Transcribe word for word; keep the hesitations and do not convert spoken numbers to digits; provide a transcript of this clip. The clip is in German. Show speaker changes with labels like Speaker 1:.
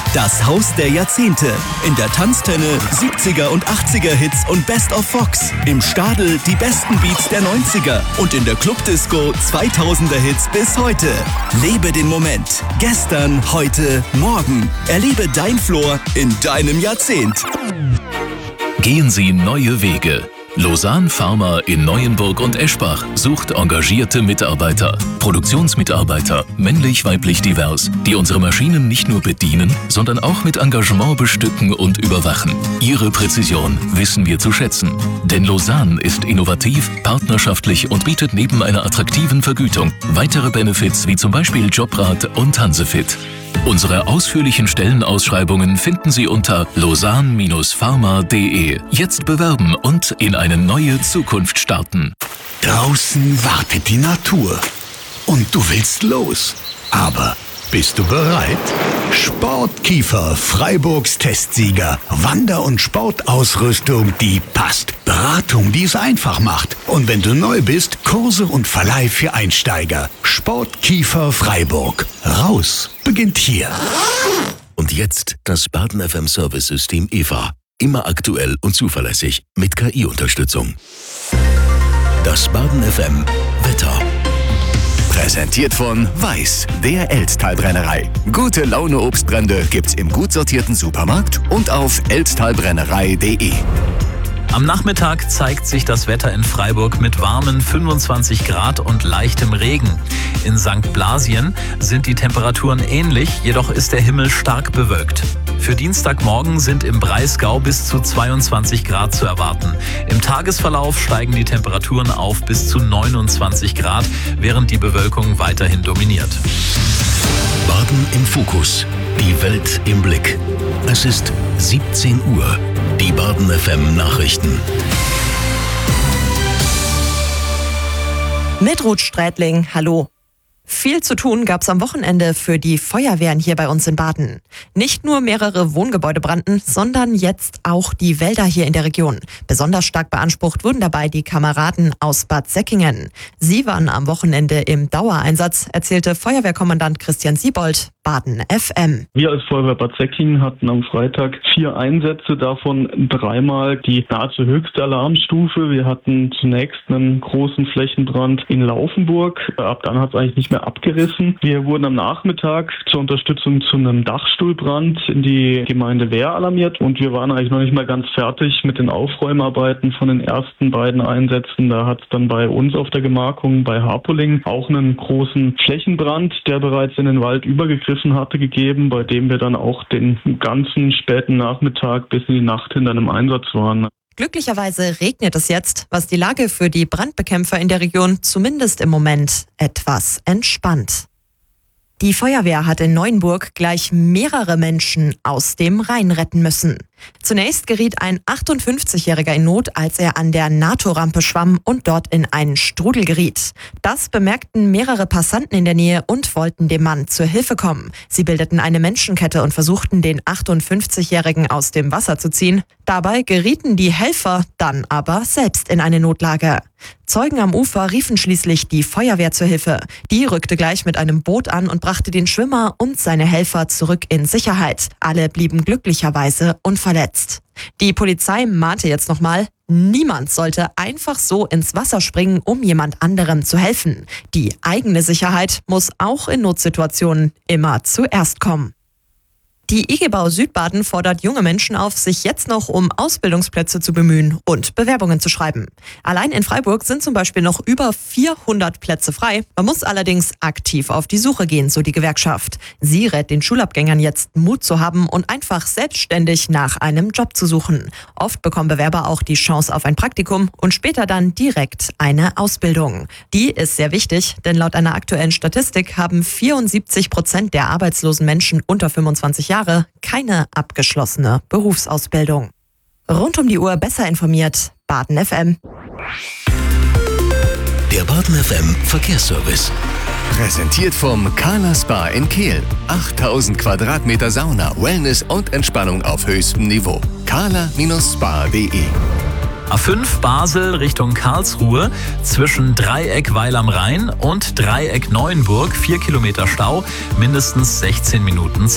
Speaker 1: Das Haus der Jahrzehnte. In der Tanztenne siebziger und achtziger Hits und Best of Fox. Im Stadel die besten Beats der neunziger. Und in der Clubdisco zweitausender Hits bis heute. Lebe den Moment. Gestern, heute, morgen. Erlebe dein Floor in deinem Jahrzehnt.
Speaker 2: Gehen Sie neue Wege. Lausanne Pharma in Neuenburg und Eschbach sucht engagierte Mitarbeiter, Produktionsmitarbeiter, männlich-weiblich divers, die unsere Maschinen nicht nur bedienen, sondern auch mit Engagement bestücken und überwachen. Ihre Präzision wissen wir zu schätzen. Denn Lausanne ist innovativ, partnerschaftlich und bietet neben einer attraktiven Vergütung weitere Benefits wie zum Beispiel Jobrat und Hansefit. Unsere ausführlichen Stellenausschreibungen finden Sie unter lausanne Bindestrich pharma punkt de. Jetzt bewerben und in eine neue Zukunft starten.
Speaker 3: Draußen wartet die Natur und du willst los. Aber bist du bereit? Sportkiefer, Freiburgs Testsieger. Wander- und Sportausrüstung, die passt. Beratung, die es einfach macht. Und wenn du neu bist, Kurse und Verleih für Einsteiger. Sportkiefer Freiburg. Raus beginnt hier.
Speaker 4: Und jetzt das Baden F M Service-System E V A. Immer aktuell und zuverlässig mit K I-Unterstützung. Das Baden F M Wetter.
Speaker 5: Präsentiert von Weiß, der Elztal-Brennerei. Gute Laune Obstbrände gibt's im gut sortierten Supermarkt und auf elztalbrennerei punkt de.
Speaker 6: Am Nachmittag zeigt sich das Wetter in Freiburg mit warmen fünfundzwanzig Grad und leichtem Regen. In Sankt Blasien sind die Temperaturen ähnlich, jedoch ist der Himmel stark bewölkt. Für Dienstagmorgen sind im Breisgau bis zu zweiundzwanzig Grad zu erwarten. Im Tagesverlauf steigen die Temperaturen auf bis zu neunundzwanzig Grad, während die Bewölkung weiterhin dominiert.
Speaker 4: Baden im Fokus. Die Welt im Blick. Es ist siebzehn Uhr. Die Baden F M Nachrichten.
Speaker 7: Mit Ruth Strätling, hallo. Viel zu tun gab es am Wochenende für die Feuerwehren hier bei uns in Baden. Nicht nur mehrere Wohngebäude brannten, sondern jetzt auch die Wälder hier in der Region. Besonders stark beansprucht wurden dabei die Kameraden aus Bad Säckingen. Sie waren am Wochenende im Dauereinsatz, erzählte Feuerwehrkommandant Christian Siebold, Baden F M.
Speaker 8: Wir als Feuerwehr Bad Säckingen hatten am Freitag vier Einsätze, davon dreimal die nahezu höchste Alarmstufe. Wir hatten zunächst einen großen Flächenbrand in Laufenburg. Ab dann hat es eigentlich nicht mehr abgerissen. Wir wurden am Nachmittag zur Unterstützung zu einem Dachstuhlbrand in die Gemeinde Wehr alarmiert und wir waren eigentlich noch nicht mal ganz fertig mit den Aufräumarbeiten von den ersten beiden Einsätzen. Da hat es dann bei uns auf der Gemarkung bei Harpoling auch einen großen Flächenbrand, der bereits in den Wald übergegriffen hatte, gegeben, bei dem wir dann auch den ganzen späten Nachmittag bis in die Nacht hinter einem Einsatz waren.
Speaker 7: Glücklicherweise regnet es jetzt, was die Lage für die Brandbekämpfer in der Region zumindest im Moment etwas entspannt. Die Feuerwehr hat in Neuenburg gleich mehrere Menschen aus dem Rhein retten müssen. Zunächst geriet ein achtundfünfzigjähriger in Not, als er an der NATO-Rampe schwamm und dort in einen Strudel geriet. Das bemerkten mehrere Passanten in der Nähe und wollten dem Mann zur Hilfe kommen. Sie bildeten eine Menschenkette und versuchten, den achtundfünfzigjährigen aus dem Wasser zu ziehen. Dabei gerieten die Helfer dann aber selbst in eine Notlage. Zeugen am Ufer riefen schließlich die Feuerwehr zur Hilfe. Die rückte gleich mit einem Boot an und brachte den Schwimmer und seine Helfer zurück in Sicherheit. Alle blieben glücklicherweise unverletzt. Die Polizei mahnte jetzt nochmal, niemand sollte einfach so ins Wasser springen, um jemand anderem zu helfen. Die eigene Sicherheit muss auch in Notsituationen immer zuerst kommen. Die I G Bau Südbaden fordert junge Menschen auf, sich jetzt noch um Ausbildungsplätze zu bemühen und Bewerbungen zu schreiben. Allein in Freiburg sind zum Beispiel noch über vierhundert Plätze frei. Man muss allerdings aktiv auf die Suche gehen, so die Gewerkschaft. Sie rät den Schulabgängern jetzt, Mut zu haben und einfach selbstständig nach einem Job zu suchen. Oft bekommen Bewerber auch die Chance auf ein Praktikum und später dann direkt eine Ausbildung. Die ist sehr wichtig, denn laut einer aktuellen Statistik haben vierundsiebzig Prozent der arbeitslosen Menschen unter fünfundzwanzig Jahre keine abgeschlossene Berufsausbildung. Rund um die Uhr besser informiert, Baden F M.
Speaker 4: Der Baden F M Verkehrsservice.
Speaker 5: Präsentiert vom Carla Spa in Kehl. achttausend Quadratmeter Sauna, Wellness und Entspannung auf höchstem Niveau. carla Bindestrich spa punkt de.
Speaker 6: A fünf Basel Richtung Karlsruhe zwischen Dreieck Weil am Rhein und Dreieck Neuenburg. Vier Kilometer Stau, mindestens sechzehn Minuten